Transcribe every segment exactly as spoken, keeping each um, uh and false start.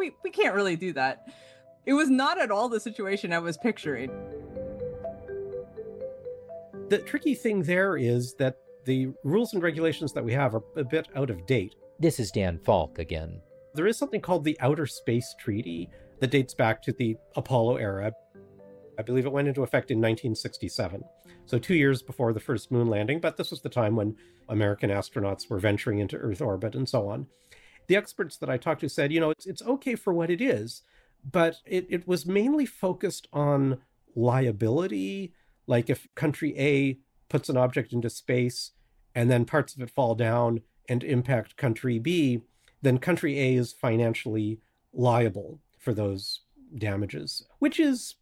we, we can't really do that. It was not at all the situation I was picturing. The tricky thing there is that the rules and regulations that we have are a bit out of date. This is Dan Falk again. There is something called the Outer Space Treaty that dates back to the Apollo era. I believe it went into effect in nineteen sixty-seven, so two years before the first moon landing, but this was the time when American astronauts were venturing into Earth orbit and so on. The experts that I talked to said, you know, it's, it's okay for what it is, but it, it was mainly focused on liability. Like if country A puts an object into space and then parts of it fall down and impact country B, then country A is financially liable for those damages, which is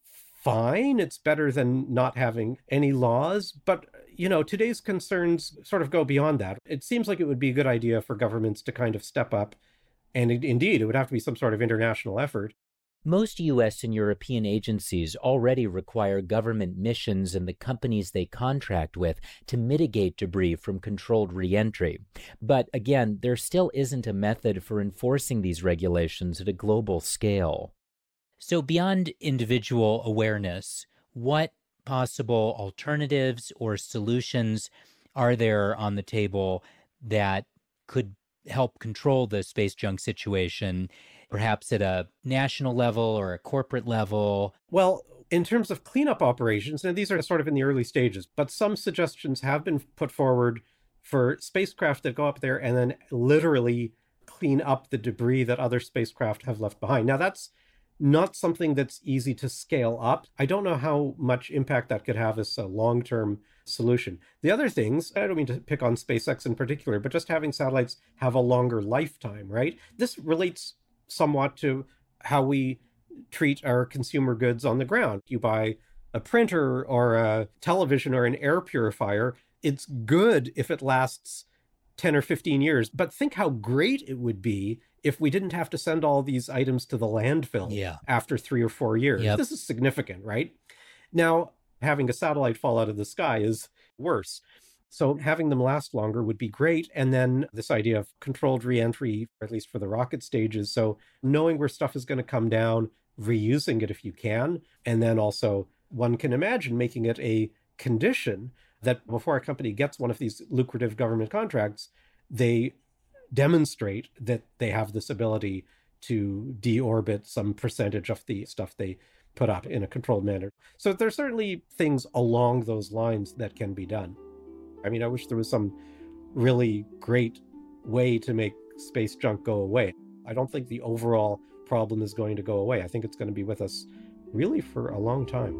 fine. It's better than not having any laws. But, you know, today's concerns sort of go beyond that. It seems like it would be a good idea for governments to kind of step up. And it, indeed, it would have to be some sort of international effort. Most U S and European agencies already require government missions and the companies they contract with to mitigate debris from controlled re-entry. But again, there still isn't a method for enforcing these regulations at a global scale. So beyond individual awareness, what possible alternatives or solutions are there on the table that could help control the space junk situation, perhaps at a national level or a corporate level? Well, in terms of cleanup operations, and these are sort of in the early stages, but some suggestions have been put forward for spacecraft that go up there and then literally clean up the debris that other spacecraft have left behind. Now, that's not something that's easy to scale up. I don't know how much impact that could have as a long-term solution. The other things, I don't mean to pick on SpaceX in particular, but just having satellites have a longer lifetime, right? This relates somewhat to how we treat our consumer goods on the ground. You buy a printer or a television or an air purifier. It's good if it lasts ten or fifteen years, but think how great it would be if we didn't have to send all these items to the landfill yeah. after three or four years. Yep. This is significant, right? Now, having a satellite fall out of the sky is worse. So having them last longer would be great. And then this idea of controlled reentry, at least for the rocket stages. So knowing where stuff is going to come down, reusing it if you can. And then also one can imagine making it a condition that before a company gets one of these lucrative government contracts, they demonstrate that they have this ability to deorbit some percentage of the stuff they put up in a controlled manner. So there's certainly things along those lines that can be done. I mean, I wish there was some really great way to make space junk go away. I don't think the overall problem is going to go away. I think it's going to be with us really for a long time.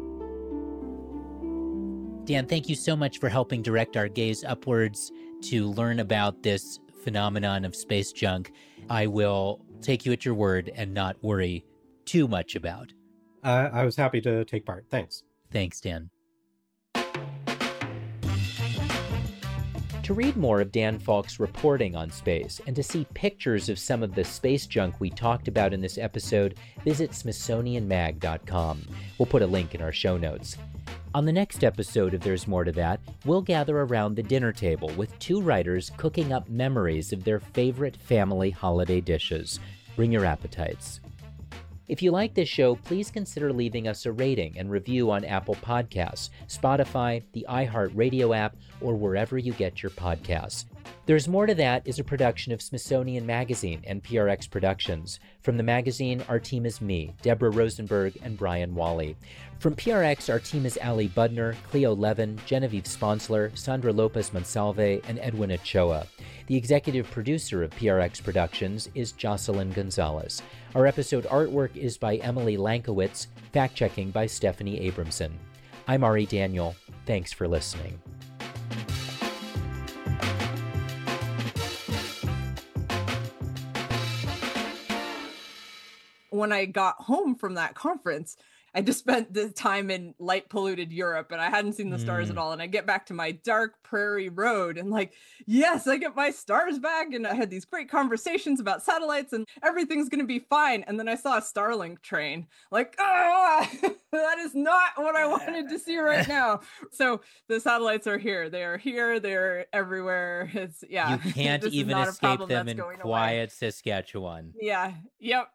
Dan, thank you so much for helping direct our gaze upwards to learn about this phenomenon of space junk. I will take you at your word and not worry too much about. Uh, I was happy to take part. Thanks. Thanks, Dan. To read more of Dan Falk's reporting on space and to see pictures of some of the space junk we talked about in this episode, visit smithsonian mag dot com. We'll put a link in our show notes. On the next episode of There's More to That, we'll gather around the dinner table with two writers cooking up memories of their favorite family holiday dishes. Bring your appetites. If you like this show, please consider leaving us a rating and review on Apple Podcasts, Spotify, the iHeartRadio app, or wherever you get your podcasts. There's More to That is a production of Smithsonian Magazine and P R X Productions. From the magazine, our team is me, Deborah Rosenberg, and Brian Wally. From P R X, our team is Ali Budner, Cleo Levin, Genevieve Sponsler, Sandra Lopez Monsalve, and Edwin Ochoa. The executive producer of P R X Productions is Jocelyn Gonzalez. Our episode artwork is by Emily Lankowitz, fact-checking by Stephanie Abramson. I'm Ari Daniel. Thanks for listening. When I got home from that conference, I just spent the time in light polluted Europe and I hadn't seen the stars mm. at all. And I get back to my dark prairie road and like, yes, I get my stars back. And I had these great conversations about satellites and everything's going to be fine. And then I saw a Starlink train like, ah, that is not what I wanted to see right now. So the satellites are here. They are here. They're everywhere. It's yeah. You can't even escape them in quiet away. Saskatchewan. Yeah. Yep.